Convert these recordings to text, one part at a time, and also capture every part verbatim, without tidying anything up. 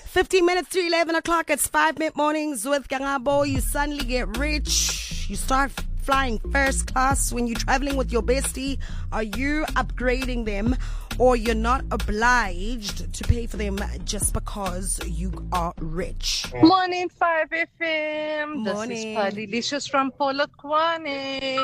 fifteen minutes to eleven o'clock. It's five mid mornings with Gangabo. You suddenly get rich. You start flying first class when you're traveling with your bestie. Are you upgrading them, or you're not obliged to pay for them just because you are rich? Morning, five F M. Morning. This is Padilicious from Polokwane.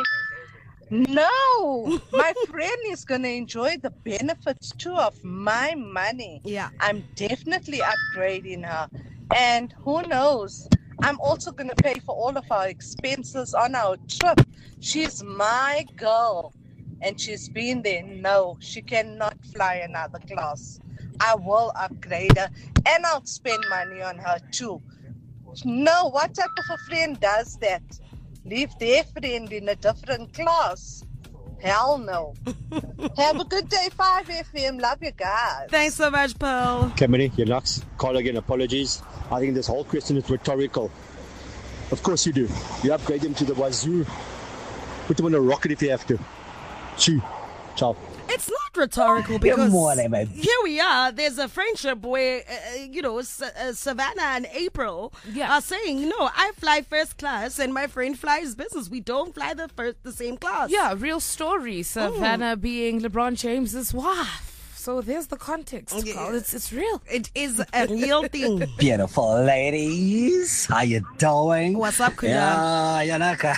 No, my friend is going to enjoy the benefits too of my money. Yeah. I'm definitely upgrading her. And who knows, I'm also going to pay for all of our expenses on our trip. She's my girl. And she's been there. No, she cannot fly another class. I will upgrade her. And I'll spend money on her too. No, what type of a friend does that? Leave their friend in a different class? Hell no. Have a good day, five F M. Love you guys. Thanks so much, Pearl. Cameron, you're nuts. Call again, apologies. I think this whole question is rhetorical. Of course you do. You upgrade them to the wazoo. Put them on a rocket if you have to. Choo. Ciao. It's not rhetorical because morning, babe. here we are. There's a friendship where, uh, you know, S- uh, Savannah and April Yeah. are saying, no, I fly first class and my friend flies business. We don't fly the first, the same class. Yeah, real story. Savannah being LeBron James's wife. So there's the context, Yeah. Carl. It's it's real. It is a real thing. Beautiful ladies, how you doing? What's up, Kuya? Yeah, Yanaka.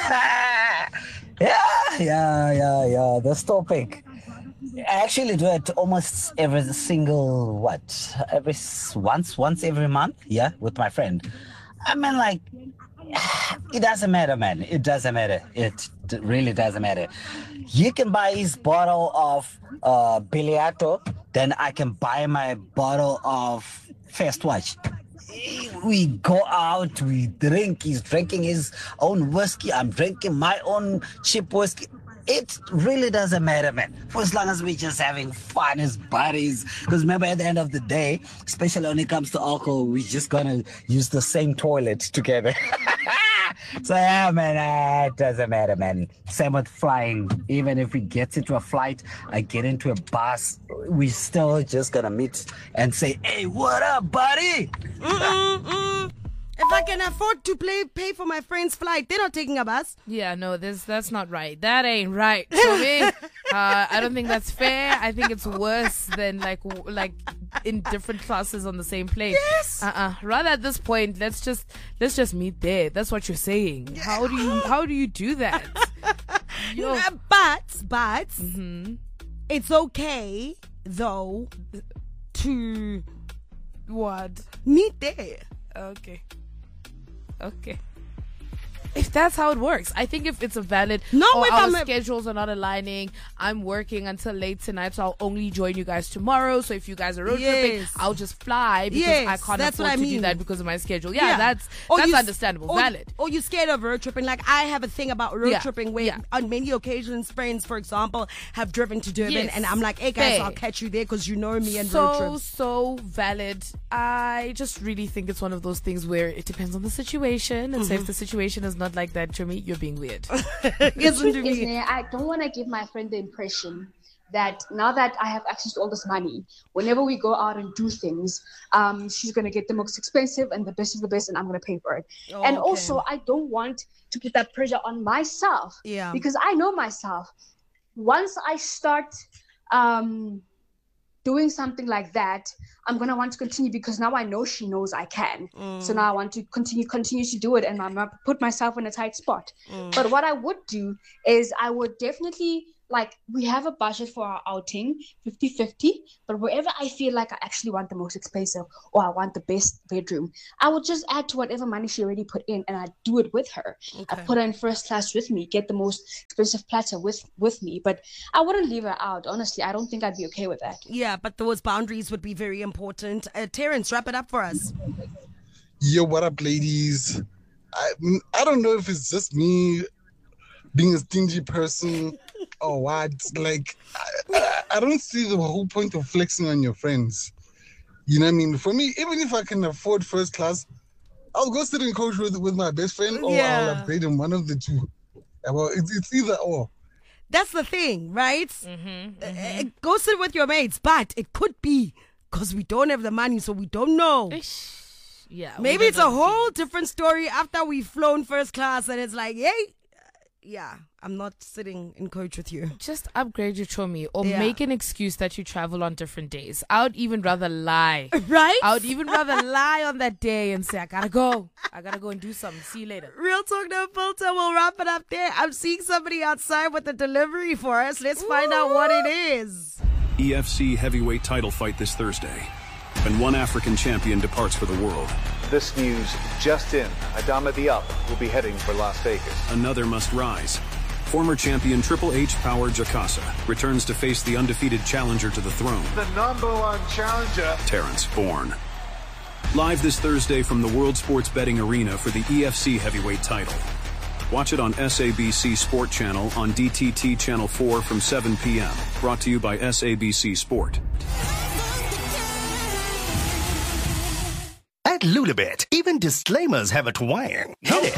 yeah, yeah, yeah, yeah. This topic. I actually do it almost every single what? Every s- once, once every month. Yeah, with my friend. I mean, like, it doesn't matter, man. It doesn't matter. It d- really doesn't matter. You can buy his bottle of uh, Biliato, then I can buy my bottle of First Watch. We go out, we drink. He's drinking his own whiskey. I'm drinking my own cheap whiskey. It really doesn't matter, man. For as long as we're just having fun as buddies. Because remember, at the end of the day, especially when it comes to alcohol, we're just gonna use the same toilet together. So yeah, man, uh, it doesn't matter, man. Same with flying. Even if we get into a flight, I get into a bus, we still just gonna meet and say, "Hey, what up, buddy?" Mm-mm-mm. If I can afford to play, pay for my friend's flight, they're not taking a bus. Yeah, no, this that's not right. That ain't right. So me, uh, I don't think that's fair. I think it's worse than like w- like in different classes on the same plane. Yes. Uh-uh. Rather at this point, let's just let's just meet there. That's what you're saying. How do you how do you do that? Yo. Uh, But, but, Mm-hmm. it's okay, though, to What? meet there. Okay. Okay. If that's how it works, I think if it's a valid, No, or if our I'm a- schedules are not aligning, I'm working until late tonight, so I'll only join you guys tomorrow. So if you guys are road tripping, Yes. I'll just fly because Yes, I can't that's afford what I to do mean. that because of my schedule. Yeah, that's Or that's you s- understandable, or, valid. Or you're scared of road tripping. Like, I have a thing about road Yeah, tripping where yeah. on many occasions, friends, for example, have driven to Durban Yes, and I'm like, hey guys, fair. I'll catch you there because you know me and road So trips. so valid. I just really think it's one of those things where it depends on the situation, and so Mm-hmm. if the situation is not like that, to me, you're being weird. Isn't to Is me? there, I don't want to give my friend the impression that now that I have access to all this money, whenever we go out and do things, um, she's going to get the most expensive and the best of the best, and I'm going to pay for it. Oh, and okay. also, I don't want to put that pressure on myself Yeah. because I know myself. Once I start um, doing something like that, I'm going to want to continue because now I know she knows I can. So now I want to continue continue to do it, and I'm going to put myself in a tight spot. But what I would do is I would definitely, like, we have a budget for our outing, fifty-fifty, but wherever I feel like I actually want the most expensive or I want the best bedroom, I would just add to whatever money she already put in, and I do it with her. I Okay. put her in first class with me, get the most expensive platter with, with me, but I wouldn't leave her out. Honestly, I don't think I'd be okay with that. Yeah, but those boundaries would be very important. Uh, Terrence, wrap it up for us. Yo, what up, ladies? I I don't know if it's just me being a stingy person or what. Like, I, I, I don't see the whole point of flexing on your friends. You know what I mean? For me, even if I can afford first class, I'll go sit in coach with with my best friend, or Yeah. I'll upgrade him, one of the two. Well, it's, it's either or. That's the thing, right? Mm-hmm, Uh, uh, go sit with your mates, but it could be because we don't have the money, so we don't know. Ish. Yeah. Maybe we it's a don't know. whole different story after we've flown first class and it's like, hey, yeah, I'm not sitting in coach with you. Just upgrade your chomi or Yeah. make an excuse that you travel on different days. I would even rather lie. Right? I would even rather lie on that day and say, I gotta go. I gotta go and do something. See you later. Real Talk No Filter, we'll wrap it up there. I'm seeing somebody outside with a delivery for us. Let's find out what it is. E F C heavyweight title fight this Thursday. And one African champion departs for the world. This news just in. Adama Diop will be heading for Las Vegas. Another must rise. Former champion Triple H Power Jakasa returns to face the undefeated challenger to the throne, The number one challenger. Terrence Bourne. Live this Thursday from the World Sports Betting Arena for the E F C heavyweight title. Watch it on S A B C Sport Channel on D T T Channel four from seven p.m. Brought to you by S A B C Sport. At Lulabet, even disclaimers have a twang. Hit it.